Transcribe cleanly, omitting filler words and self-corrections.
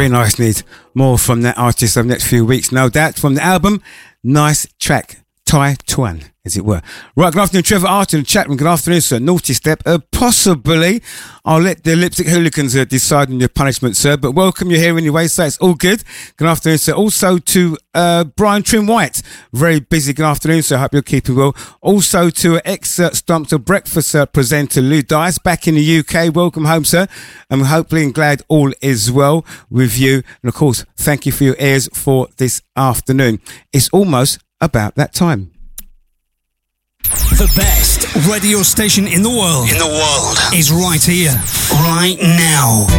very nice need more from that artist over the next few weeks, no doubt, from the album Nice Track, Tai Tuan, as it were. Right, good afternoon, Trevor Arter in the chat room. Good afternoon, sir. Naughty step. Possibly, I'll let the Lipstick Hooligans decide on your punishment, sir, but welcome you here anyway, so it's all good. Good afternoon, sir. Also to Brian Trim White, very busy. Good afternoon, sir. Hope you're keeping well. Also to ex-Stump of Breakfast presenter Lou Dice, back in the UK. Welcome home, sir. I'm hopefully and glad all is well with you. And of course, thank you for your ears for this afternoon. It's almost about that time. The best radio station in the world is right here, right now.